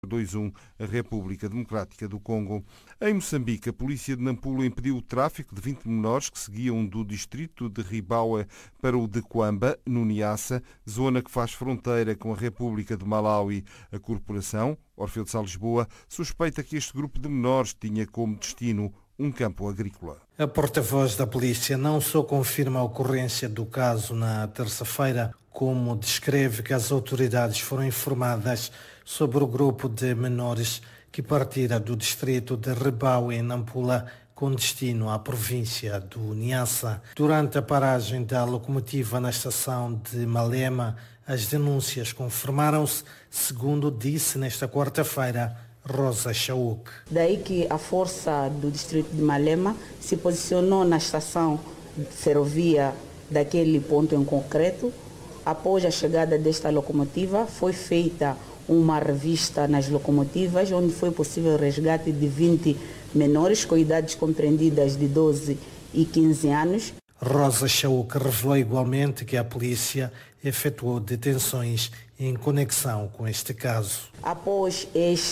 2-1 a República Democrática do Congo. Em Moçambique, a polícia de Nampula impediu o tráfico de 20 menores que seguiam do distrito de Ribaue para o de Cuamba, no Niassa, zona que faz fronteira com a República de Malawi. A corporação, Orfeu de Sá Lisboa, suspeita que este grupo de menores tinha como destino um campo agrícola. A porta-voz da polícia não só confirma a ocorrência do caso na terça-feira, como descreve que as autoridades foram informadas sobre o grupo de menores que partira do distrito de Ribaue, em Nampula, com destino à província do Niassa. Durante a paragem da locomotiva na estação de Malema, as denúncias confirmaram-se, segundo disse nesta quarta-feira Rosa Chauk. Daí que a força do distrito de Malema se posicionou na estação de ferrovia daquele ponto em concreto. Após a chegada desta locomotiva, foi feita uma revista nas locomotivas, onde foi possível o resgate de 20 menores com idades compreendidas de 12 e 15 anos. Rosa Chauk revelou igualmente que a polícia efetuou detenções em conexão com este caso. Após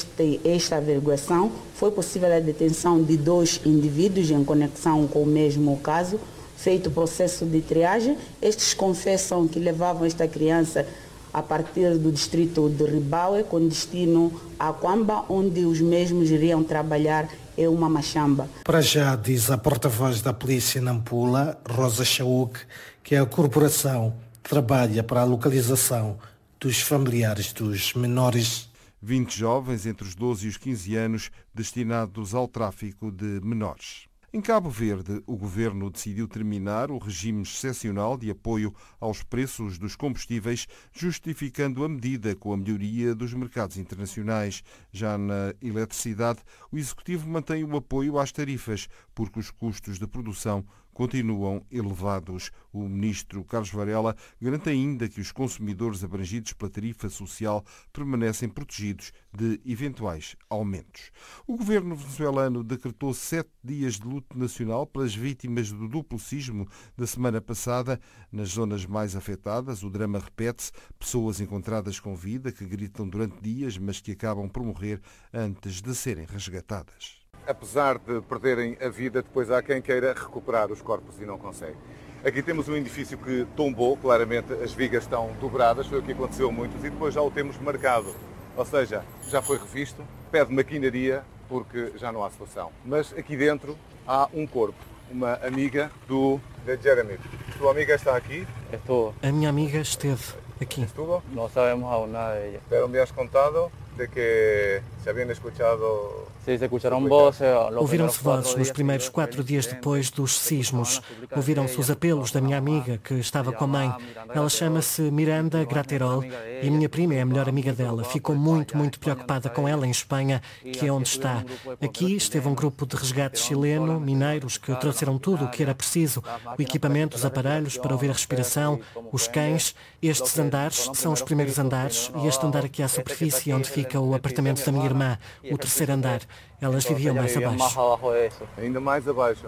esta averiguação, foi possível a detenção de 2 indivíduos em conexão com o mesmo caso. Feito o processo de triagem, estes confessam que levavam esta criança a partir do distrito de Ribaue com destino a Cuamba, onde os mesmos iriam trabalhar em uma machamba. Para já, diz a porta-voz da polícia em Nampula, Rosa Chauk, que a corporação trabalha para a localização dos familiares dos menores. 20 jovens entre os 12 e os 15 anos destinados ao tráfico de menores. Em Cabo Verde, o governo decidiu terminar o regime excepcional de apoio aos preços dos combustíveis, justificando a medida com a melhoria dos mercados internacionais. Já na eletricidade, o executivo mantém o apoio às tarifas, porque os custos de produção continuam elevados. O ministro Carlos Varela garante ainda que os consumidores abrangidos pela tarifa social permanecem protegidos de eventuais aumentos. O governo venezuelano decretou 7 dias de luto nacional pelas vítimas do duplo sismo da semana passada. Nas zonas mais afetadas, o drama repete-se. Pessoas encontradas com vida que gritam durante dias, mas que acabam por morrer antes de serem resgatadas. Apesar de perderem a vida, depois há quem queira recuperar os corpos e não consegue. Aqui temos um edifício que tombou, claramente as vigas estão dobradas, foi o que aconteceu a muitos, e depois já o temos marcado. Ou seja, já foi revisto, pede maquinaria porque já não há solução. Mas aqui dentro há um corpo, uma amiga de Jeremy. Sua amiga está aqui? Estou. A minha amiga esteve aqui. Estuvo? No sabemos aún nada de ella. Pero me has contado de que se habían escuchado... Sí, se escucharon voces. Ouviram-se vozes nos primeiros 4 dias depois dos sismos. Ouviram-se os apelos da minha amiga, que estava com a mãe. Ela chama-se Miranda Graterol e a minha prima é a melhor amiga dela. Ficou muito preocupada com ela em Espanha, que é onde está. Aqui esteve um grupo de resgate chileno, mineiros, que trouxeram tudo o que era preciso. O equipamento, os aparelhos para ouvir a respiração, os cães. Estes andares são os primeiros andares e este andar aqui à superfície, onde fica o apartamento da minha irmã, o terceiro andar. Elas viviam mais abaixo. Ainda mais abaixo.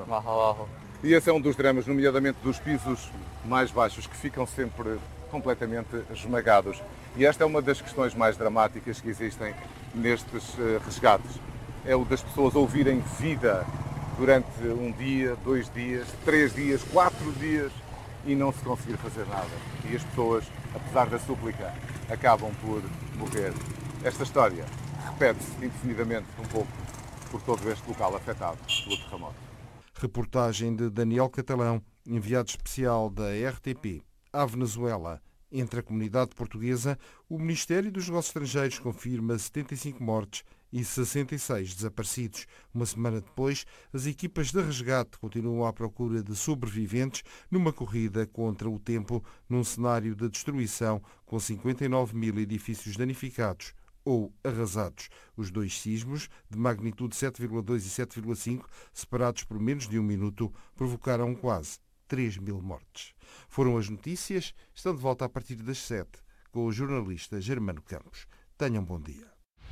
E esse é um dos dramas, nomeadamente dos pisos mais baixos, que ficam sempre completamente esmagados. E esta é uma das questões mais dramáticas que existem nestes resgates. É o das pessoas ouvirem vida durante um dia, 2 dias, 3 dias, 4 dias e não se conseguir fazer nada. E as pessoas, apesar da súplica, acabam por morrer. Esta história repete-se indefinidamente um pouco por todo este local afetado pelo terremoto. Reportagem de Daniel Catalão, enviado especial da RTP à Venezuela. Entre a comunidade portuguesa, o Ministério dos Negócios Estrangeiros confirma 75 mortes e 66 desaparecidos. Uma semana depois, as equipas de resgate continuam à procura de sobreviventes numa corrida contra o tempo, num cenário de destruição com 59 mil edifícios danificados ou arrasados. Os 2 sismos, de magnitude 7,2 e 7,5, separados por menos de 1 minuto, provocaram quase 3 mil mortes. Foram as notícias. Estão de volta a partir das 7 com o jornalista Germano Campos. Tenham um bom dia.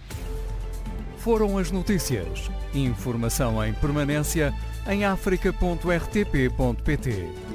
Foram as notícias. Informação em permanência em africa.rtp.pt.